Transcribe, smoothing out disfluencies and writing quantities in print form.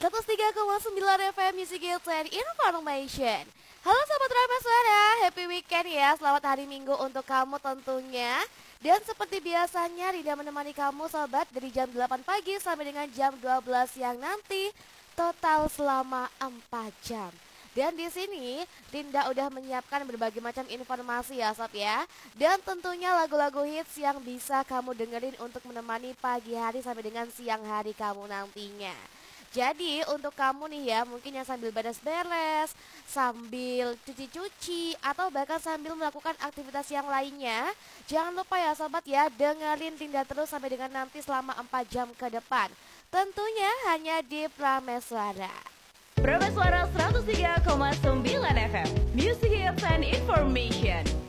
103,9 FM Music Hits and Information. Halo Sobat Rameswara, happy weekend ya. Selamat hari Minggu untuk kamu tentunya. Dan seperti biasanya Rinda menemani kamu sobat dari jam 8 pagi sampai dengan jam 12 siang nanti. Total selama 4 jam. Dan di sini Rinda udah menyiapkan berbagai macam informasi ya sob ya. Dan tentunya lagu-lagu hits yang bisa kamu dengerin untuk menemani pagi hari sampai dengan siang hari kamu nantinya. Jadi untuk kamu nih ya, mungkin yang sambil beres-beres, sambil cuci-cuci, atau bahkan sambil melakukan aktivitas yang lainnya, jangan lupa ya sobat ya, dengerin Rinda terus sampai dengan nanti selama 4 jam ke depan. Tentunya hanya di Prameswara. Prameswara 103,9 FM Music Hits and Information.